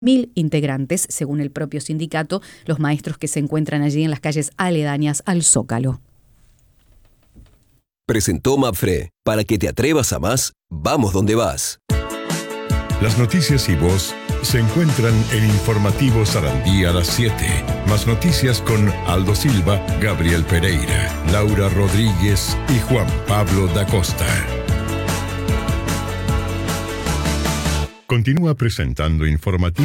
1.000 integrantes, según el propio sindicato, los maestros que se encuentran allí en las calles aledañas al Zócalo. Presentó Mapfre. Para que te atrevas a más, vamos donde vas. Las noticias y voz se encuentran en Informativo Sarandí a las 7. Más noticias con Aldo Silva, Gabriel Pereira, Laura Rodríguez y Juan Pablo da Costa. Continúa presentando Informativo